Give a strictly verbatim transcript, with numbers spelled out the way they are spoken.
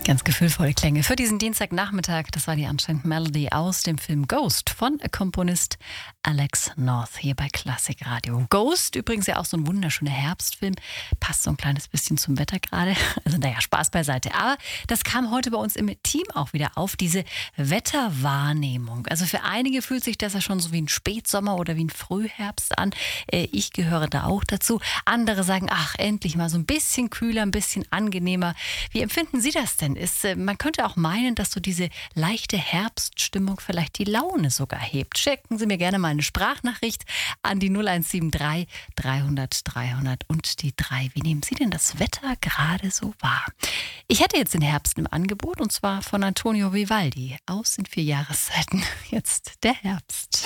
Ganz gefühlvolle Klänge für diesen Dienstagnachmittag. Das war die Unchained Melody aus dem Film Ghost von Komponist Alex North hier bei Klassik Radio. Ghost, übrigens ja auch so ein wunderschöner Herbstfilm. Passt so ein kleines bisschen zum Wetter gerade. Also naja, Spaß beiseite. Aber das kam heute bei uns im Team auch wieder auf, diese Wetterwahrnehmung. Also für einige fühlt sich das ja schon so wie ein Spätsommer oder wie ein Frühherbst an. Ich gehöre da auch dazu. Andere sagen, ach, endlich mal so ein bisschen kühler, ein bisschen angenehmer. Wie empfinden Sie das denn? Ist, man könnte auch meinen, dass so diese leichte Herbststimmung vielleicht die Laune sogar hebt. Schicken Sie mir gerne mal eine Sprachnachricht an die null eins sieben drei dreihundert dreihundert und die drei. Wie nehmen Sie denn das Wetter gerade so wahr? Ich hätte jetzt den Herbst im Angebot und zwar von Antonio Vivaldi aus den vier Jahreszeiten. Jetzt der Herbst.